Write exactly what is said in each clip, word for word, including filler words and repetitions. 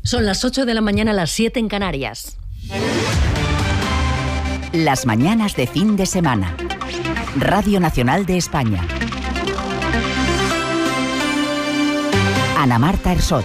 Son las ocho de la mañana, las siete en Canarias. Las mañanas de fin de semana. Radio Nacional de España. Ana Marta Ersoch.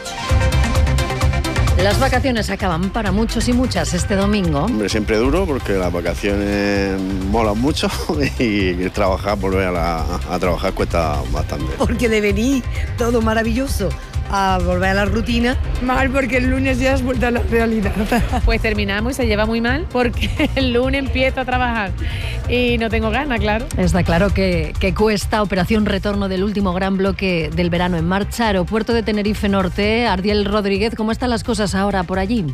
Las vacaciones acaban para muchos y muchas este domingo. Hombre, siempre duro porque las vacaciones molan mucho y trabajar, volver a, la, a trabajar cuesta bastante. Porque de venir todo maravilloso a volver a la rutina. Mal, porque el lunes ya has vuelto a la realidad. Pues terminamos y se lleva muy mal porque el lunes empiezo a trabajar y no tengo ganas, claro. Está claro que, que cuesta. Operación retorno del último gran bloque del verano en marcha. Aeropuerto de Tenerife Norte. Ardiel Rodríguez, ¿cómo están las cosas ahora por allí?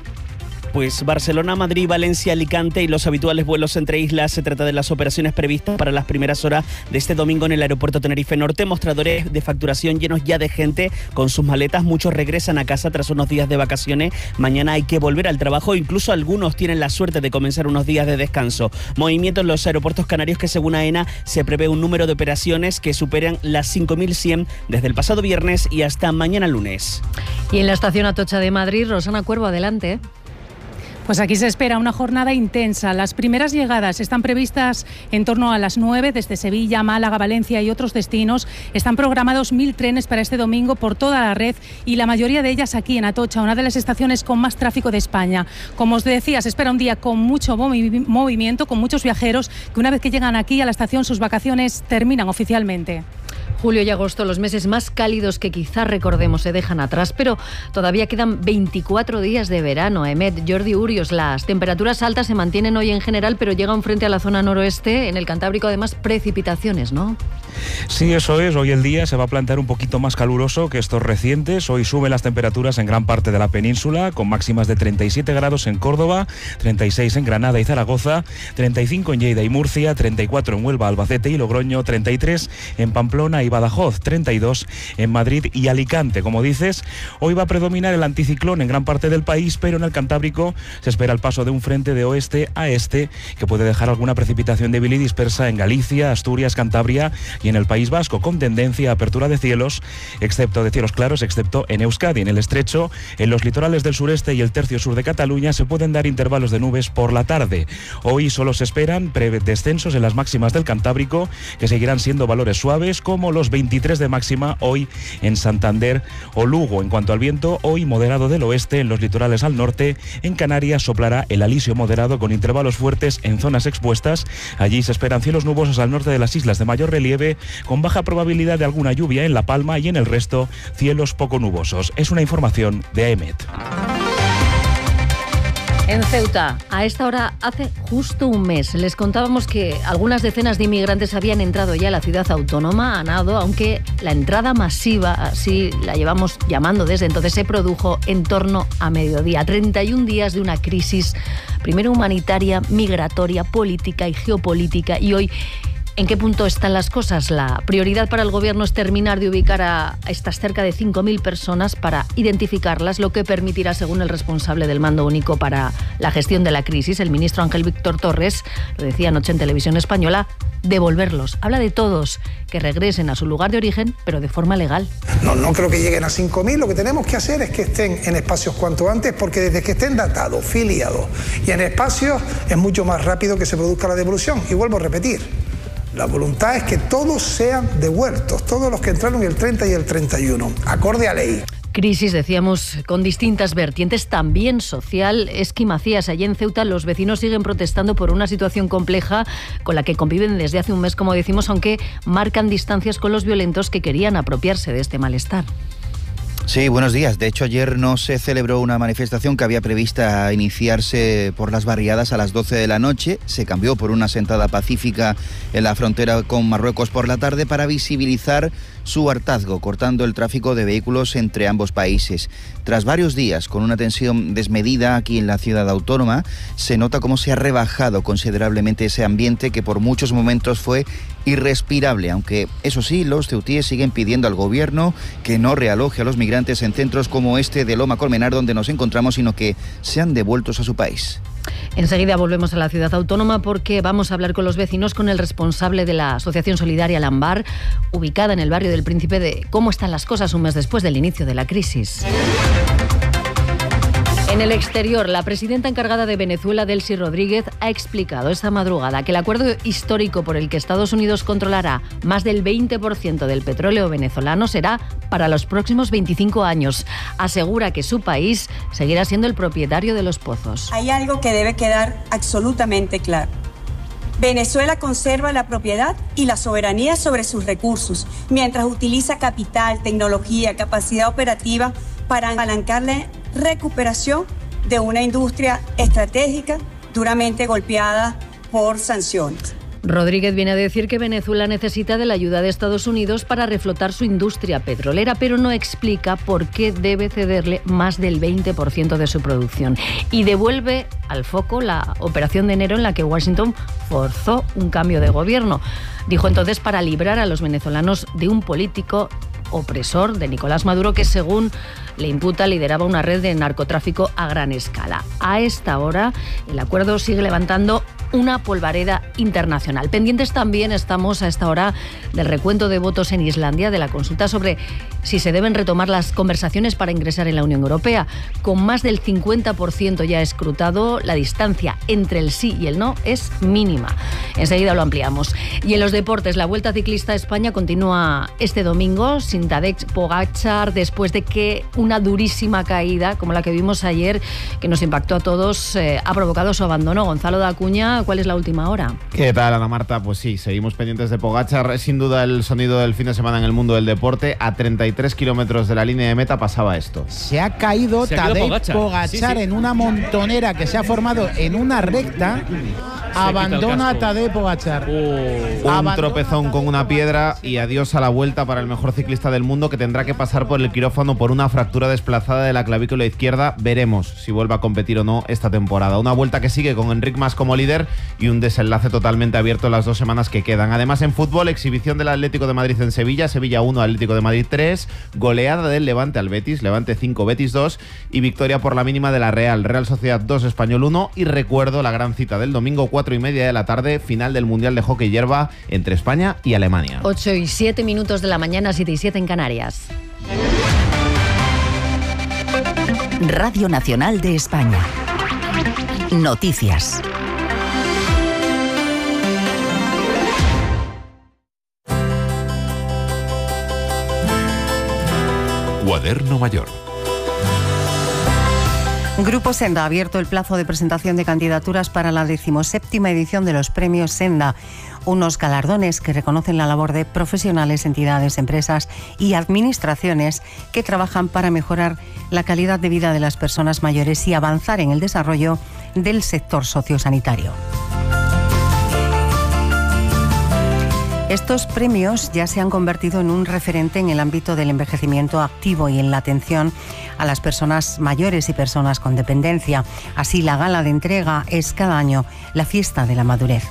Pues Barcelona, Madrid, Valencia, Alicante y los habituales vuelos entre islas. Se trata de las operaciones previstas para las primeras horas de este domingo en el aeropuerto Tenerife Norte. Mostradores de facturación llenos ya de gente con sus maletas. Muchos regresan a casa tras unos días de vacaciones. Mañana hay que volver al trabajo. Incluso algunos tienen la suerte de comenzar unos días de descanso. Movimiento en los aeropuertos canarios que, según AENA, se prevé un número de operaciones que superan las cinco mil cien desde el pasado viernes y hasta mañana lunes. Y en la estación Atocha de Madrid, Rosana Cuervo, adelante. Pues aquí se espera una jornada intensa. Las primeras llegadas están previstas en torno a las nueve desde Sevilla, Málaga, Valencia y otros destinos. Están programados mil trenes para este domingo por toda la red y la mayoría de ellas aquí en Atocha, una de las estaciones con más tráfico de España. Como os decía, se espera un día con mucho movi- movimiento, con muchos viajeros que una vez que llegan aquí a la estación sus vacaciones terminan oficialmente. Julio y agosto, los meses más cálidos que quizás recordemos, se dejan atrás, pero todavía quedan veinticuatro días de verano. Emet, Jordi Urios, las temperaturas altas se mantienen hoy en general, pero llegan frente a la zona noroeste, en el Cantábrico además precipitaciones, ¿no? Sí, eso es. Hoy el día se va a plantear un poquito más caluroso que estos recientes. Hoy suben las temperaturas en gran parte de la península, con máximas de treinta y siete grados en Córdoba, treinta y seis en Granada y Zaragoza, treinta y cinco en Lleida y Murcia, treinta y cuatro en Huelva, Albacete y Logroño, treinta y tres en Pamplona y Badajoz, treinta y dos en Madrid y Alicante. Como dices, hoy va a predominar el anticiclón en gran parte del país, pero en el Cantábrico se espera el paso de un frente de oeste a este que puede dejar alguna precipitación débil y dispersa en Galicia, Asturias, Cantabria y en el País Vasco, con tendencia a apertura de cielos, excepto de cielos claros, excepto en Euskadi. En el estrecho, en los litorales del sureste y el tercio sur de Cataluña se pueden dar intervalos de nubes por la tarde. Hoy solo se esperan breves descensos en las máximas del Cantábrico, que seguirán siendo valores suaves, como los veintitrés de máxima hoy en Santander o Lugo. En cuanto al viento, hoy moderado del oeste en los litorales al norte. En Canarias soplará el alisio moderado con intervalos fuertes en zonas expuestas. Allí se esperan cielos nubosos al norte de las islas de mayor relieve, con baja probabilidad de alguna lluvia en La Palma, y en el resto cielos poco nubosos. Es una información de AEMET. En Ceuta, a esta hora hace justo un mes, les contábamos que algunas decenas de inmigrantes habían entrado ya a la ciudad autónoma a nado, aunque la entrada masiva, así la llevamos llamando desde entonces, se produjo en torno a mediodía. treinta y un días de una crisis, primero humanitaria, migratoria, política y geopolítica, y hoy, ¿en qué punto están las cosas? La prioridad para el gobierno es terminar de ubicar a estas cerca de cinco mil personas para identificarlas, lo que permitirá, según el responsable del Mando Único para la Gestión de la Crisis, el ministro Ángel Víctor Torres, lo decía anoche en Televisión Española, devolverlos. Habla de todos, que regresen a su lugar de origen, pero de forma legal. No, no creo que lleguen a cinco mil. Lo que tenemos que hacer es que estén en espacios cuanto antes, porque desde que estén datados, filiados y en espacios, es mucho más rápido que se produzca la devolución. Y vuelvo a repetir, la voluntad es que todos sean devueltos, todos los que entraron el treinta y el treinta y uno, acorde a ley. Crisis, decíamos, con distintas vertientes, también social. Esqui Macías, allí en Ceuta, los vecinos siguen protestando por una situación compleja con la que conviven desde hace un mes, como decimos, aunque marcan distancias con los violentos que querían apropiarse de este malestar. Sí, buenos días. De hecho, ayer no se celebró una manifestación que había prevista iniciarse por las barriadas a las doce de la noche. Se cambió por una sentada pacífica en la frontera con Marruecos por la tarde para visibilizar su hartazgo, cortando el tráfico de vehículos entre ambos países. Tras varios días con una tensión desmedida aquí en la ciudad autónoma, se nota cómo se ha rebajado considerablemente ese ambiente que por muchos momentos fue irrespirable, aunque eso sí, los ceutíes siguen pidiendo al gobierno que no realoje a los migrantes en centros como este de Loma Colmenar, donde nos encontramos, sino que sean devueltos a su país. Enseguida volvemos a la ciudad autónoma porque vamos a hablar con los vecinos, con el responsable de la Asociación Solidaria Lambar, ubicada en el barrio del Príncipe, de cómo están las cosas un mes después del inicio de la crisis. En el exterior, la presidenta encargada de Venezuela, Delcy Rodríguez, ha explicado esta madrugada que el acuerdo histórico por el que Estados Unidos controlará más del veinte por ciento del petróleo venezolano será para los próximos veinticinco años. Asegura que su país seguirá siendo el propietario de los pozos. Hay algo que debe quedar absolutamente claro. Venezuela conserva la propiedad y la soberanía sobre sus recursos, mientras utiliza capital, tecnología, capacidad operativa para apalancar la recuperación de una industria estratégica duramente golpeada por sanciones. Rodríguez viene a decir que Venezuela necesita de la ayuda de Estados Unidos para reflotar su industria petrolera, pero no explica por qué debe cederle más del veinte por ciento de su producción. Y devuelve al foco la operación de enero en la que Washington forzó un cambio de gobierno. Dijo entonces para librar a los venezolanos de un político opresor, de Nicolás Maduro, que según le imputa lideraba una red de narcotráfico a gran escala. A esta hora el acuerdo sigue levantando una polvareda internacional. Pendientes también estamos a esta hora del recuento de votos en Islandia, de la consulta sobre si se deben retomar las conversaciones para ingresar en la Unión Europea. Con más del cincuenta por ciento ya escrutado, la distancia entre el sí y el no es mínima. Enseguida lo ampliamos. Y en los deportes, la Vuelta Ciclista a España continúa este domingo sin Tadej Pogačar, después de que una durísima caída, como la que vimos ayer, que nos impactó a todos, eh, ha provocado su abandono. Gonzalo de Acuña, ¿cuál es la última hora? ¿Qué tal, Ana Marta? Pues sí, seguimos pendientes de Pogačar. Es sin duda el sonido del fin de semana en el mundo del deporte. A treinta y tres kilómetros de la línea de meta pasaba esto. Se ha caído Tadej Pogačar, Pogačar sí, sí. en una montonera que se ha formado en una recta. Abandona a Tadej Pogačar. Uh, un tropezón con una piedra y adiós a la Vuelta para el mejor ciclista del mundo, que tendrá que pasar por el quirófano por una fractura desplazada de la clavícula izquierda. Veremos si vuelve a competir o no esta temporada. Una Vuelta que sigue con Enric Mas como líder y un desenlace totalmente abierto las dos semanas que quedan. Además, en fútbol, exhibición del Atlético de Madrid en Sevilla, Sevilla uno, Atlético de Madrid tres, goleada del Levante al Betis, Levante cinco, Betis dos, y victoria por la mínima de la Real, Real Sociedad dos, Español uno. Y recuerdo la gran cita del domingo, cuatro y media de la tarde, final del Mundial de Hockey Hierba entre España y Alemania. ocho y siete minutos de la mañana, siete y siete en Canarias. Radio Nacional de España. Noticias. Cuaderno Mayor. Grupo Senda ha abierto el plazo de presentación de candidaturas para la decimoséptima edición de los premios Senda, unos galardones que reconocen la labor de profesionales, entidades, empresas y administraciones que trabajan para mejorar la calidad de vida de las personas mayores y avanzar en el desarrollo del sector sociosanitario. Estos premios ya se han convertido en un referente en el ámbito del envejecimiento activo y en la atención a las personas mayores y personas con dependencia. Así, la gala de entrega es cada año la fiesta de la madurez.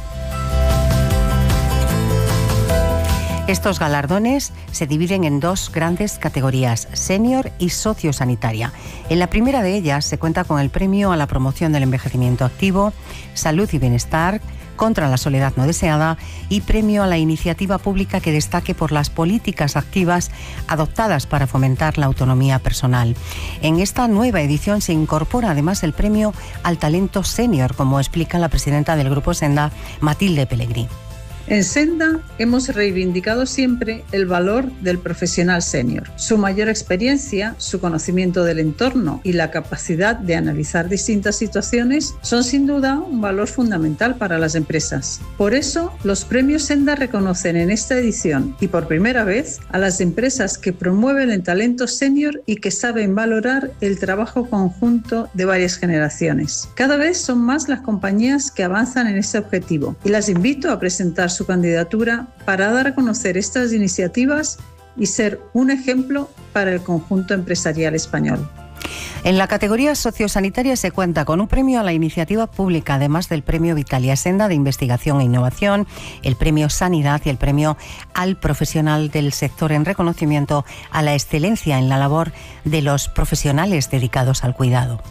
Estos galardones se dividen en dos grandes categorías, senior y sociosanitaria. En la primera de ellas se cuenta con el premio a la promoción del envejecimiento activo, salud y bienestar, contra la soledad no deseada y premio a la iniciativa pública que destaque por las políticas activas adoptadas para fomentar la autonomía personal. En esta nueva edición se incorpora además el premio al talento senior, como explica la presidenta del Grupo Senda, Matilde Pellegrí. En Senda hemos reivindicado siempre el valor del profesional senior. Su mayor experiencia, su conocimiento del entorno y la capacidad de analizar distintas situaciones son sin duda un valor fundamental para las empresas. Por eso, los premios Senda reconocen en esta edición y por primera vez a las empresas que promueven el talento senior y que saben valorar el trabajo conjunto de varias generaciones. Cada vez son más las compañías que avanzan en este objetivo y las invito a presentar su candidatura para dar a conocer estas iniciativas y ser un ejemplo para el conjunto empresarial español. En la categoría sociosanitaria se cuenta con un premio a la iniciativa pública, además del premio Vitalia Senda de Investigación e Innovación, el premio Sanidad y el premio al profesional del sector en reconocimiento a la excelencia en la labor de los profesionales dedicados al cuidado.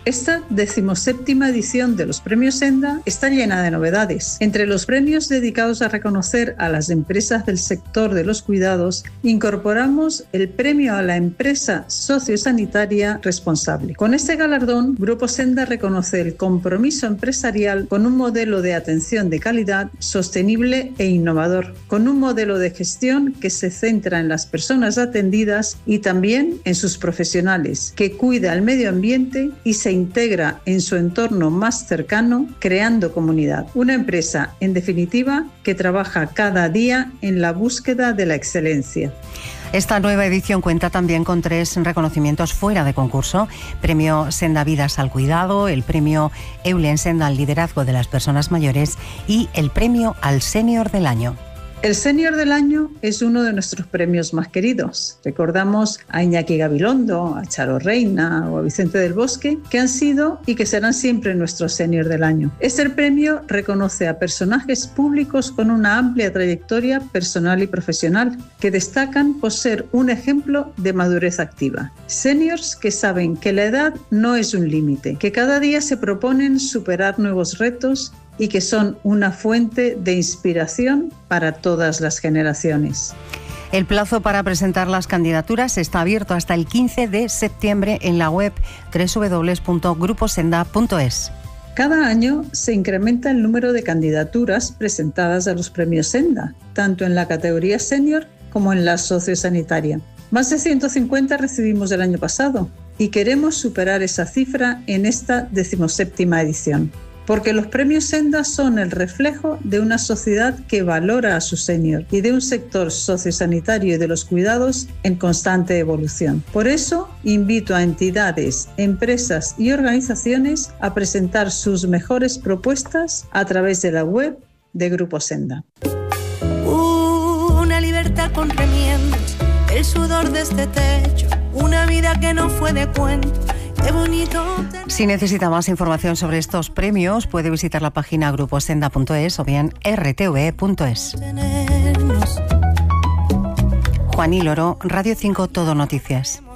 Esta decimoséptima edición de los Premios Senda está llena de novedades. Entre los premios dedicados a reconocer a las empresas del sector de los cuidados, incorporamos el premio a la empresa sociosanitaria responsable. Con este galardón, Grupo Senda reconoce el compromiso empresarial con un modelo de atención de calidad sostenible e innovador, con un modelo de gestión que se centra en las personas atendidas y también en sus profesionales, que cuida al medio ambiente y se integra en su entorno más cercano, creando comunidad. Una empresa, en definitiva, que trabaja cada día en la búsqueda de la excelencia. Esta nueva edición cuenta también con tres reconocimientos fuera de concurso: Premio Senda Vidas al Cuidado, el Premio Eulen Senda al Liderazgo de las Personas Mayores y el Premio al Senior del Año. El Senior del Año es uno de nuestros premios más queridos. Recordamos a Iñaki Gabilondo, a Charo Reina o a Vicente del Bosque, que han sido y que serán siempre nuestros Senior del Año. Este premio reconoce a personajes públicos con una amplia trayectoria personal y profesional, que destacan por ser un ejemplo de madurez activa. Seniors que saben que la edad no es un límite, que cada día se proponen superar nuevos retos y que son una fuente de inspiración para todas las generaciones. El plazo para presentar las candidaturas está abierto hasta el quince de septiembre en la web doble u doble u doble u punto grupo senda punto es. Cada año se incrementa el número de candidaturas presentadas a los premios Senda, tanto en la categoría senior como en la sociosanitaria. Más de ciento cincuenta recibimos el año pasado y queremos superar esa cifra en esta decimoséptima edición. Porque los premios Senda son el reflejo de una sociedad que valora a su senior y de un sector sociosanitario y de los cuidados en constante evolución. Por eso, invito a entidades, empresas y organizaciones a presentar sus mejores propuestas a través de la web de Grupo Senda. Una libertad con remiendos, el sudor de este techo, una vida que no fue de cuento. Qué bonito. Si necesita más información sobre estos premios, puede visitar la página grupo senda punto es o bien erre te ve punto es. Juan y Loro, Radio cinco Todo Noticias.